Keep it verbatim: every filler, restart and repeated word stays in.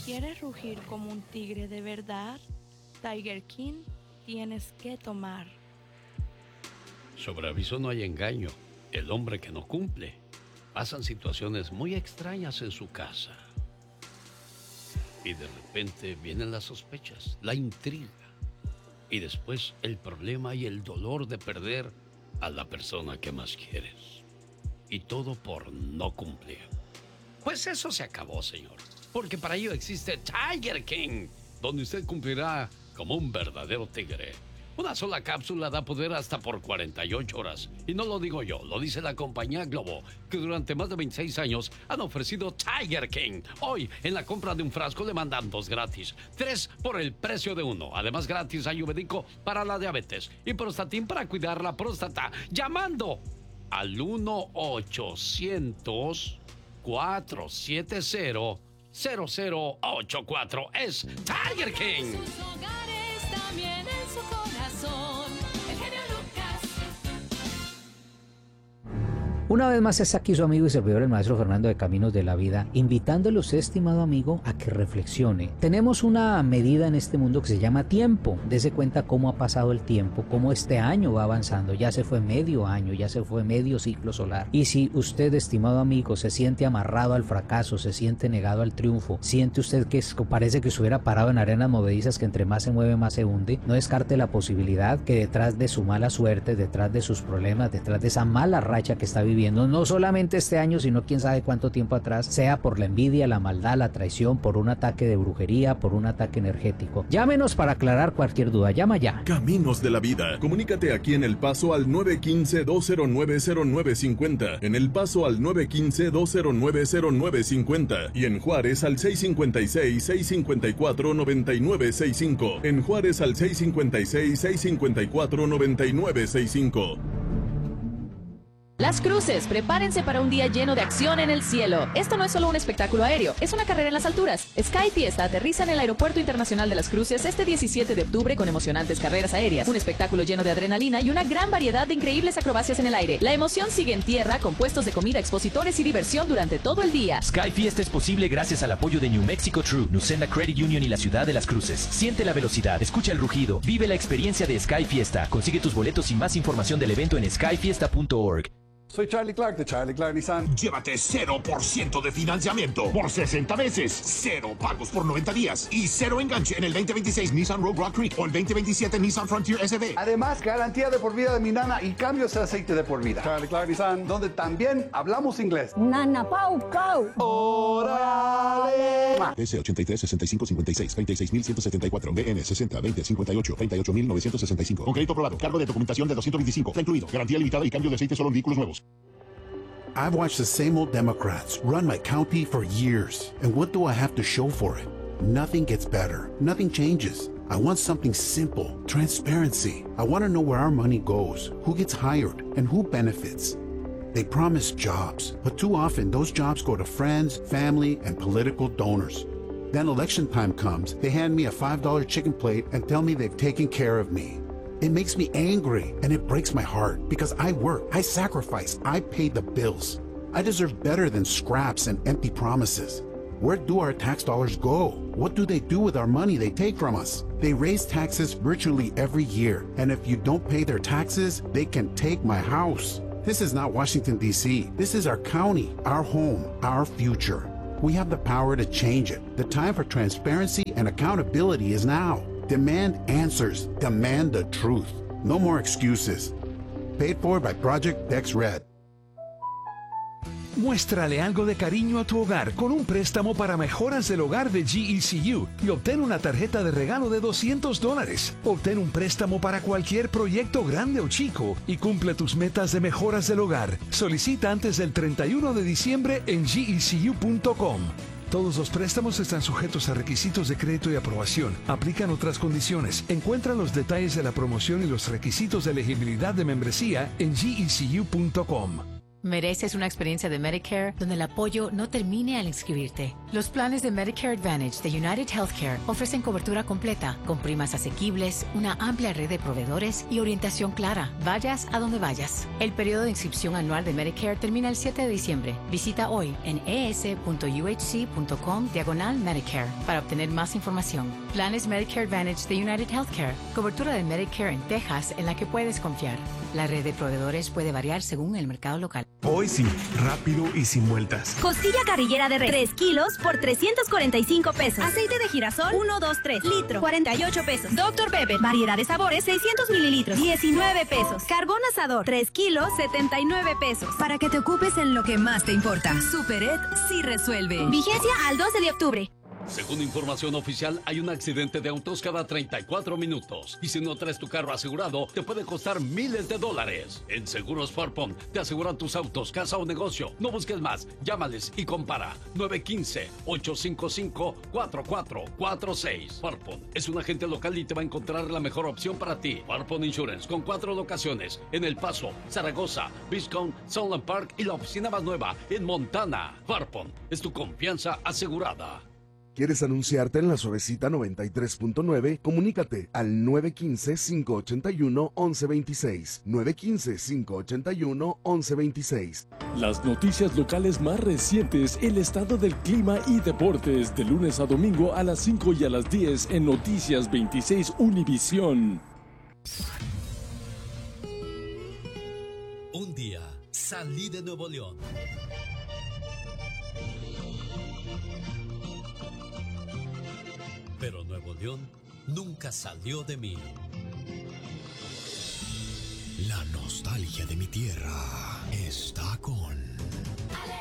quieres rugir como un tigre de verdad, Tiger King, tienes que tomar. Sobre aviso no hay engaño. El hombre que no cumple. Pasan situaciones muy extrañas en su casa. Y de repente vienen las sospechas, la intriga. Y después el problema y el dolor de perder a la persona que más quieres. Y todo por no cumplir. Pues eso se acabó, señor. Porque para ello existe Tiger King, donde usted cumplirá como un verdadero tigre. Una sola cápsula da poder hasta por cuarenta y ocho horas. Y no lo digo yo, lo dice la compañía Globo, que durante más de veintiséis años han ofrecido Tiger King. Hoy, en la compra de un frasco, le mandan dos gratis. Tres por el precio de uno. Además, gratis ayurvédico para la diabetes y Prostatin para cuidar la próstata. Llamando al uno ochocientos, cuatrocientos setenta, cero cero ocho cuatro. Es Tiger King. Una vez más está aquí su amigo y servidor el maestro Fernando de Caminos de la Vida, invitándole a usted, estimado amigo, a que reflexione. Tenemos una medida en este mundo que se llama tiempo. Dese cuenta cómo ha pasado el tiempo, cómo este año va avanzando. Ya se fue medio año, ya se fue medio ciclo solar. Y si usted, estimado amigo, se siente amarrado al fracaso, se siente negado al triunfo, siente usted que es, parece que estuviera parado en arenas movedizas que entre más se mueve más se hunde, no descarte la posibilidad que detrás de su mala suerte, detrás de sus problemas, detrás de esa mala racha que está viviendo, no solamente este año, sino quién sabe cuánto tiempo atrás, sea por la envidia, la maldad, la traición, por un ataque de brujería, por un ataque energético. Llámenos para aclarar cualquier duda. Llama ya. Caminos de la Vida. Comunícate aquí en El Paso al nueve uno cinco, dos cero nueve, cero nueve cinco cero. En El Paso al nueve uno cinco, dos cero nueve, cero nueve cinco cero. Y en Juárez al seis cinco seis, seis cinco cuatro, nueve nueve seis cinco. En Juárez al seis cinco seis, seis cinco cuatro, nueve nueve seis cinco. Las Cruces, prepárense para un día lleno de acción en el cielo. Esto no es solo un espectáculo aéreo, es una carrera en las alturas. Sky Fiesta aterriza en el Aeropuerto Internacional de Las Cruces este diecisiete de octubre con emocionantes carreras aéreas, un espectáculo lleno de adrenalina y una gran variedad de increíbles acrobacias en el aire. La emoción sigue en tierra con puestos de comida, expositores y diversión durante todo el día. Sky Fiesta es posible gracias al apoyo de New Mexico True, Nucena Credit Union y la Ciudad de Las Cruces. Siente la velocidad, escucha el rugido, vive la experiencia de Sky Fiesta. Consigue tus boletos y más información del evento en sky fiesta punto org. Soy Charlie Clark de Charlie Clark Nissan. Llévate cero por ciento de financiamiento por sesenta meses, cero pagos por noventa días y cero enganche en el veinte veintiséis Nissan Rogue Rock Creek o el veinte veintisiete Nissan Frontier S V. Además, garantía de por vida de mi nana y cambios de aceite de por vida. Charlie Clark Nissan, donde también hablamos inglés. Nana Pau Pau. ¡Órale! S ochenta y tres, sesenta y cinco, cincuenta y seis, treinta y seis mil ciento setenta y cuatro. B N sesenta, veinte, cincuenta y ocho, treinta y ocho mil novecientos sesenta y cinco. Con crédito aprobado. Cargo de documentación de doscientos veinticinco. Está incluido. Garantía limitada y cambio de aceite solo en vehículos nuevos. I've watched the same old Democrats run my county for years. And what do I have to show for it? Nothing gets better. Nothing changes. I want something simple. Transparency. I want to know where our money goes, who gets hired, and who benefits. They promise jobs, but too often those jobs go to friends, family, and political donors. Then election time comes, they hand me a five dollar chicken plate and tell me they've taken care of me. It makes me angry and it breaks my heart because I work, I sacrifice, I pay the bills. I deserve better than scraps and empty promises. Where do our tax dollars go? What do they do with our money they take from us? They raise taxes virtually every year, and if you don't pay their taxes, they can take my house. This is not Washington, D C. This is our county, our home, our future. We have the power to change it. The time for transparency and accountability is now. Demand answers. Demand the truth. No more excuses. Paid for by Project Dex Red. Muéstrale algo de cariño a tu hogar con un préstamo para mejoras del hogar de G E C U y obtén una tarjeta de regalo de doscientos dólares. Obtén un préstamo para cualquier proyecto grande o chico y cumple tus metas de mejoras del hogar. Solicita antes del treinta y uno de diciembre en G E C U punto com. Todos los préstamos están sujetos a requisitos de crédito y aprobación. Aplican otras condiciones. Encuentra los detalles de la promoción y los requisitos de elegibilidad de membresía en G E C U punto com. Mereces una experiencia de Medicare donde el apoyo no termine al inscribirte. Los planes de Medicare Advantage de United Healthcare ofrecen cobertura completa, con primas asequibles, una amplia red de proveedores y orientación clara. Vayas a donde vayas. El periodo de inscripción anual de Medicare termina el siete de diciembre. Visita hoy en es.uhc.com diagonal Medicare para obtener más información. Planes Medicare Advantage de United Healthcare. Cobertura de Medicare en Texas en la que puedes confiar. La red de proveedores puede variar según el mercado local. Hoy sí, rápido y sin vueltas. Costilla carrillera de res, tres kilos por trescientos cuarenta y cinco pesos. Aceite de girasol, uno, dos, tres, litro, cuarenta y ocho pesos. Doctor Pepper, variedad de sabores, seiscientos mililitros, diecinueve pesos. Carbón asador, tres kilos, setenta y nueve pesos. Para que te ocupes en lo que más te importa. Superet sí resuelve. Vigencia al doce de octubre. Según información oficial, hay un accidente de autos cada treinta y cuatro minutos. Y si no traes tu carro asegurado, te puede costar miles de dólares. En Seguros Farpon te aseguran tus autos, casa o negocio. No busques más, llámales y compara. nueve uno cinco, ocho cinco cinco, cuatro cuatro cuatro seis. Farpon es un agente local y te va a encontrar la mejor opción para ti. Farpon Insurance, con cuatro locaciones en El Paso, Zaragoza, Biscone, Sunland Park y la oficina más nueva en Montana. Farpon es tu confianza asegurada. ¿Quieres anunciarte en la Suavecita noventa y tres punto nueve? Comunícate al nueve uno cinco, cinco ocho uno, once veintiséis. nueve uno cinco, cinco ocho uno, once veintiséis. Las noticias locales más recientes, el estado del clima y deportes, de lunes a domingo a las cinco y a las diez en Noticias veintiséis Univisión. Un día salí de Nuevo León. Pero Nuevo León nunca salió de mí. La nostalgia de mi tierra está con